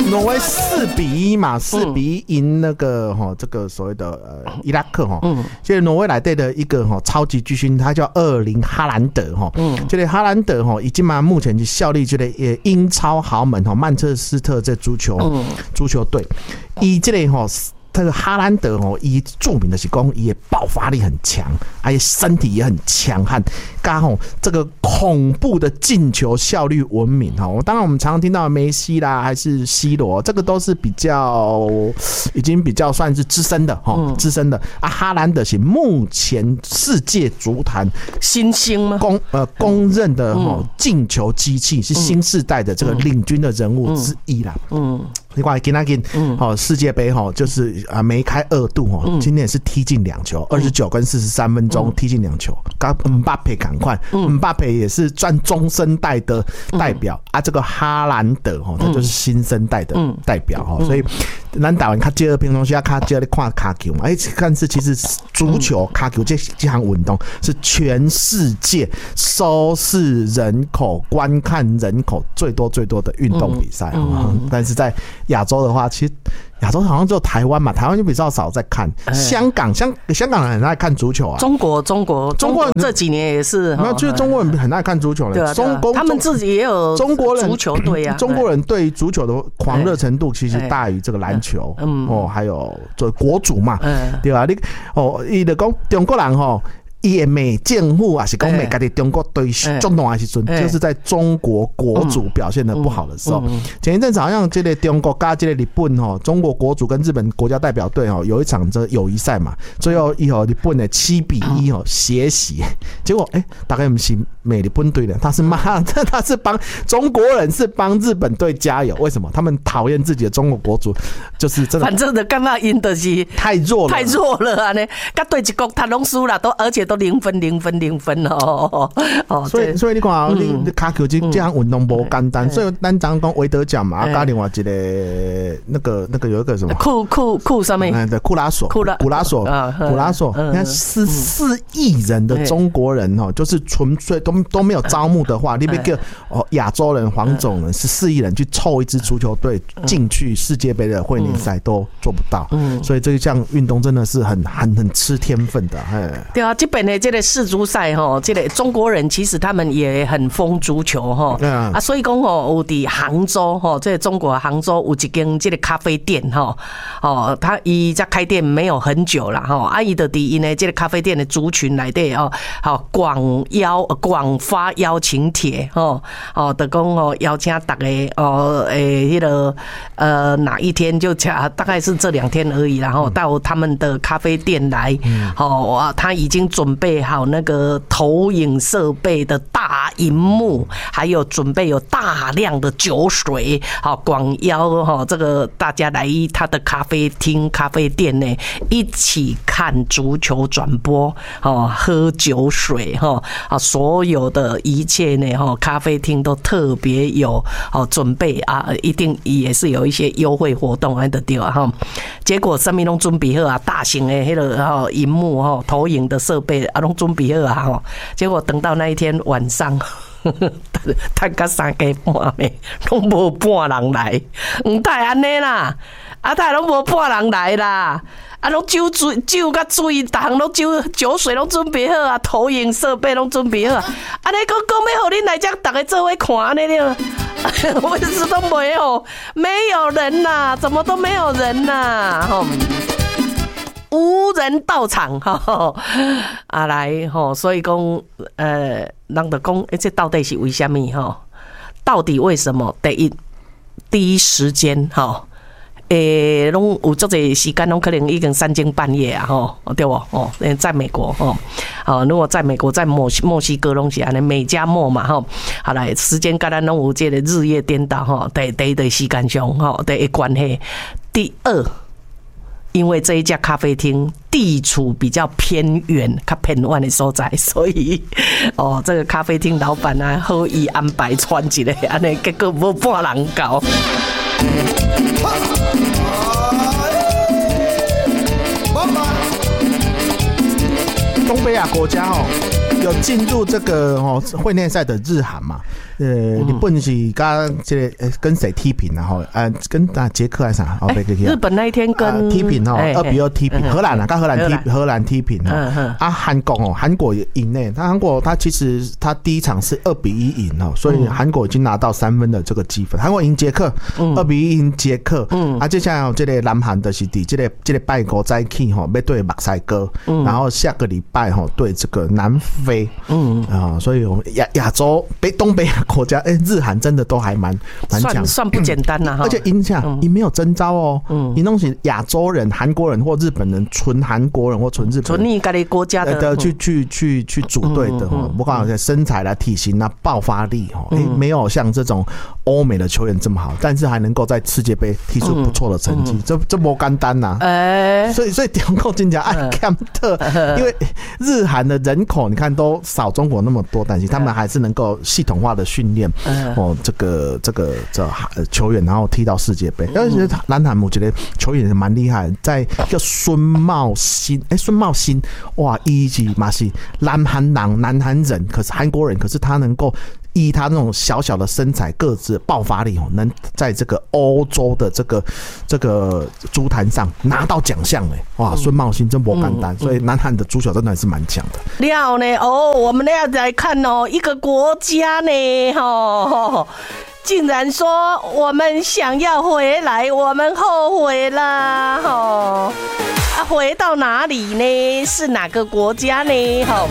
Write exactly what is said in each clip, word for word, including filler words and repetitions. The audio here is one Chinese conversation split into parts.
挪威四比一嘛，四比一赢那个哈、哦、这个所谓的呃伊拉克哈，嗯，这个挪威来队的一个哈、哦、超级巨星，他叫厄林哈兰德哈，嗯，这个哈兰德哈已经嘛目前就效力这个英超豪门哈曼彻斯特这足球、嗯、足球队，以这个哈。这个哈兰德哦，以著名的是讲，伊的爆发力很强，而且身体也很强悍，加吼这个恐怖的进球效率闻名哈。当然，我们常常听到梅西啦，还是 C 罗，这个都是比较已经比较算是资深的哈，资深的啊。哈兰德是目前世界足坛新星吗？ 公呃公认的哈进球机器，是新世代的这个领军的人物之一啦。嗯。你看，今天哦，世界杯哈，就是啊梅开二度哦，今天也是踢进两球，二十九跟四十三分钟踢进两球。刚姆巴佩赶快，姆巴佩也是赚中生代的代表啊。这个哈兰德哈，他就是新生代的代表哈，所以咱台湾看第二平东西要看第二看卡球嘛，哎，但是其实足球卡球这这项运动是全世界收视人口、观看人口最多最多的运动比赛，但是在亚洲的话，其实亚洲好像只有台湾嘛，台湾就比较少在看。香港香香港人很爱看足球啊。 中国中国中国人这几年也是， 没有，就是中国人很爱看足球的。中国他们自己也有中国人足球队啊。 中国人对足球的狂热程度其实大于这个篮球，哦，还有做国足嘛，对吧？你哦，伊就讲中国人吼。伊美政府啊，是讲美家的中国队中东啊，是准就是在中国国足表现的不好的时候，前一阵子好像这个中国加这个日本哈，中国国足跟日本国家代表队哈有一场这友谊赛嘛，最后以后日本的七比一哦血洗，结果哎、欸，大概不是美日本队的，他是骂他是帮中国人是帮日本队加油，为什么？他们讨厌自己的中国国足，就是真的， 反正的干嘛赢的是太弱了， 太弱了啊！呢，甲对一国他拢输了，都而且。都零分零分零分哦哦， 所以所以你看啊，你你卡球这这项运动不简单，所以咱常讲韦德奖嘛，啊，加另外一个那个那个有一个什么库库库上面， 对，库拉索，库拉库拉索，库拉索，你看十四亿人的中国人哦，就是纯粹都都没有招募的话，你别个哦亚洲人、黄种人十四亿人去凑一支足球队进去世界杯的会内赛都做不到，所以这项运动真的是很很很吃天分的，哎， 对啊，这本的这个世足赛哈，这个中国人其实他们也很疯足球哈，啊，所以讲吼，有伫杭州哈，这个中国杭州有一间这个咖啡店哈，哦，他伊才开店没有很久啦哈，啊，伊就伫因的这个咖啡店的族群内底哦，好广邀广发邀请帖哦，哦，就讲哦邀请大家哦，诶，迄个呃哪一天就大概是这两天而已，然后到他们的咖啡店来，哦啊，他已经准备好那个投影设备的大萤幕，还有准备有大量的酒水，好广邀哈这个大家来他的咖啡厅、咖啡店呢，一起看足球转播，哦，喝酒水哈，啊，所有的一切呢，哈，咖啡厅都特别有哦准备啊，一定也是有一些优惠活动来的对啊哈。结果什么都准备好啊，大型的那个哈萤幕哈投影的设备啊，拢准备好啊哈。结果等到那一天晚上，趁到三更半暝，拢无半人来，唔太安尼啦，啊太拢无半人来啦。啊，拢酒水酒甲水，逐项拢酒酒水拢准备好啊，投影设备拢准备好啊。啊，你讲讲要互恁来遮，大家做伙看安尼了，为什么都没有？没有人呐、啊，怎么都没有人呐、啊？吼，无人到场哈。啊来吼，所以讲呃，人就讲，哎，这到底是为什么吼？到底为什么？第一，第一时间吼。诶，拢有足侪时间，拢可能已经三更半夜啊，吼，对不？哦，在美国，哦，好，如果在美国，在墨西墨西哥拢是安尼，美加墨嘛，吼，好来，时间甲咱拢有这个日夜颠倒，吼，第第一的时间上，吼，第一关系。第二，因为这一家咖啡厅地处比较偏远、较偏远的所在，所以哦，这个咖啡厅老板啊，好意安排穿一个，安尼结果无半人到。 东北亚国家哦，有进入这个哦会内赛的日韩嘛？ 呃，日本是跟这个跟谁踢平啊？哈，呃，跟啊捷克还是啥？哦， 欸、日本那一天跟踢平哦，二比二踢平，荷兰啊，跟荷兰踢荷兰踢平哦。啊，韩国哦，韩国也赢呢。他韩国他其实他第一场是二比一赢哦，所以韩国已经拿到三分的这个积分。韩国赢捷克，二比一赢捷克。嗯，啊，接下来这个南韩的是第这个这个拜国在起哈，要对马赛哥，然后下个礼拜哈对这个南非。嗯啊，所以我们亚亚洲北东北亚国家，哎、欸，日韩真的都还蛮蛮强， 算不简单呐、啊。 而且赢下，赢、嗯、没有征召哦，嗯，赢东西亚洲人、韩国人或日本人，纯韩国人或纯日本人， 纯你家的国家的， 的去去去去组队的哦，不管身材啦、体型啦、爆发力哦，哎、欸，没有像这种欧美的球员这么好，但是还能够在世界杯踢出不错的成绩，嗯、这这不简单呐。哎、欸，所以所以中国真正爱看特，因为日韩的人口你看都少中国那么多，但是他们还是能够系统化的训练哦，这个这个这球员，然后踢到世界杯。而且南韩我觉得球员也蛮厉害，在叫孙茂新，哎、欸，孙茂新，哇，一级马西南韩人，南韩人，可是韩国人，可是他能够。依他那种小小的身材、个子、爆发力哦，能在这个欧洲的这个这个足坛上拿到奖项哎，哇！孙茂新真不简单，所以南韩的足球真的还是蛮强的。 料呢？哦，我们要来看哦，一个国家呢，哈，竟然说我们想要回来，我们后悔啦，哈！啊，回到哪里呢？是哪个国家呢？哈？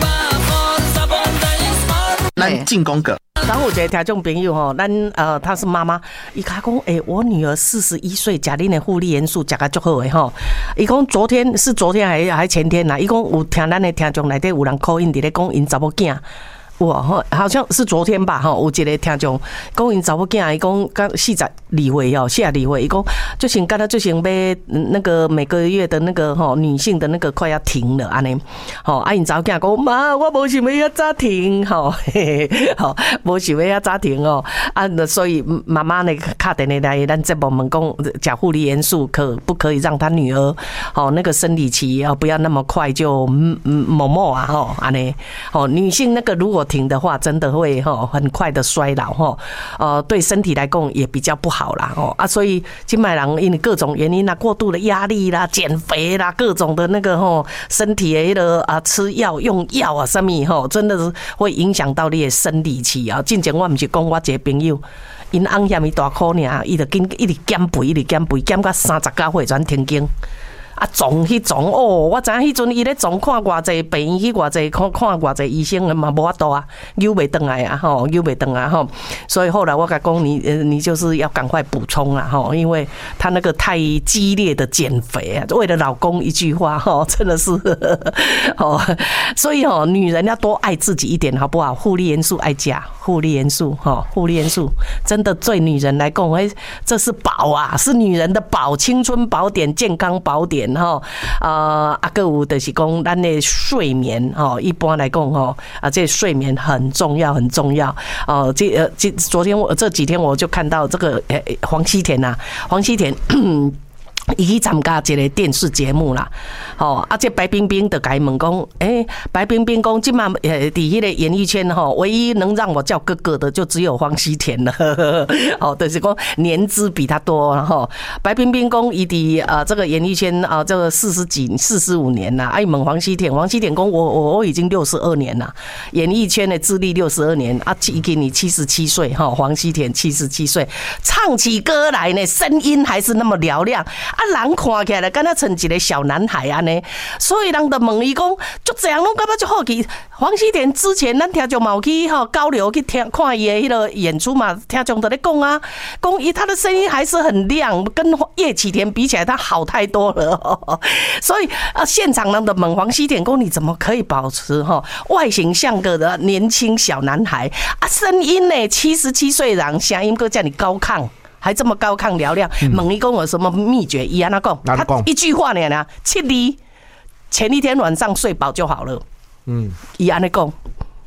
咱进攻个。 然后我觉得听众朋友吼，咱呃他是妈妈，伊卡讲诶，我女儿四十一岁，食恁的护理元素食个足好诶吼。伊讲昨天是昨天还还前天啦，伊讲有听咱的听众内底有人 call in 伫咧讲因查某囝。哇，好像是昨天吧，哈，有一个听众讲因查某囝，伊讲刚四十二岁哦，四十二岁，伊讲就像刚才就像要那个每个月的那个哈女性的那个快要停了安尼，好，啊因查某囝讲妈，我无想要遐早停，吼，好，无想要遐早停哦，啊，所以妈妈呢打电话来咱节目问讲，吃护理元素可不可以让她女儿，好那个生理期哦不要那么快就嗯嗯某某啊，吼安尼，好女性那个如果停的话，真的会哈很快的衰老哈，呃，对身体来讲也比较不好啦哦啊，所以金麦郎因为各种原因啦，过度的压力啦、减肥啦，各种的那个哈身体的那个啊吃药用药啊什么哈，真的是会影响到你的生理期啊。之前我不是讲我一个朋友，因翁嫌伊大箍尔，伊就紧一直减肥，一直减肥，减到三十九岁转停经。啊，撞迄撞哦！我知影迄阵伊咧撞，看偌济病院去偌济看看偌济医生嘛，无法度啊，扭袂转来啊，吼，扭袂转啊，吼。所以后来我甲讲，你呃，你就是要赶快补充啦，吼，因为他那个太激烈的减肥啊，为了老公一句话，吼，真的是，哦，所以哦，女人要多爱自己一点，好不好？护理元素爱加，护理元素，哈，护理元素真的对女人来讲，哎，这是宝啊，是女人的宝，青春宝典、健康宝典。吼，呃，啊，个有就是讲咱的睡眠，吼，一般来讲，吼，啊，这睡眠很重要，很重要。哦，这呃，这昨天我这几天我就看到这个，诶，黄溪田呐，黄溪田。伊去参加一个电视节目啦，吼，啊，这白冰冰就甲伊问讲，诶、欸，白冰冰讲，即马呃，伫迄个演艺圈吼，唯一能让我叫哥哥的，就只有黄溪田了，呵呵哦，就是讲年资比他多，吼。白冰冰讲，伊伫呃这个演艺圈啊，这个四十几、四十五年啦，啊，伊问黄溪田，黄溪田讲，我我我已经六十二年啦，演艺圈的资历六十二年，啊，伊今年七十七岁，哈，黄溪田七十七岁，唱起歌来呢，声音还是那么嘹亮。啊，人看起来敢若像一个小男孩安尼，所以人就问伊讲，就这样拢感觉就好奇。黄溪田之前咱听众嘛有去吼交流去听看伊的迄个演出嘛，听众在咧讲啊，讲伊他的声音还是很亮，跟叶启田比起来他好太多了、哦。所以啊，现场人的问黄溪田讲，你怎么可以保持哈外形像个的年轻小男孩啊？声音呢，七十七岁人声音个叫你高亢。还这么高亢嘹亮，问伊讲有什么秘诀？伊安怎讲？他一句话呢，七厘，前一天晚上睡饱就好了。嗯，伊安尼讲，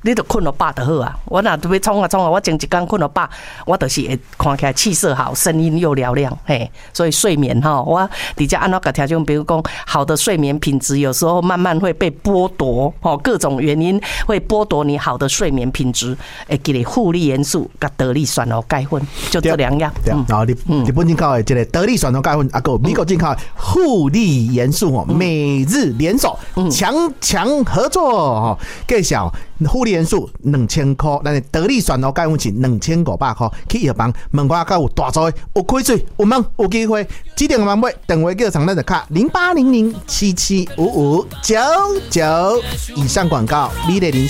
你就困了饱就好啊。我若要创啊创啊，我前一天困了饱，我就是会看起来气色好，声音又嘹亮，嘿。所以睡眠哈，我底下按照个条件，比如讲好的睡眠品质，有时候慢慢会被剥夺，哦，各种原因会剥夺你好的睡眠品质。会给你负利元素跟得利酸哦钙粉，就这两样。 对，然后日日本进口的这个得利酸哦钙粉，啊个美国进口的负利元素哦，每日联手强强合作哦，介绍负利元素两千块，咱的得利酸哦钙粉是两千五百块，去药房问我甲有大组的，有开水，有问有机会，指定网买电话叫上咱的卡零八零零七七五五九九。以上广告，美丽林。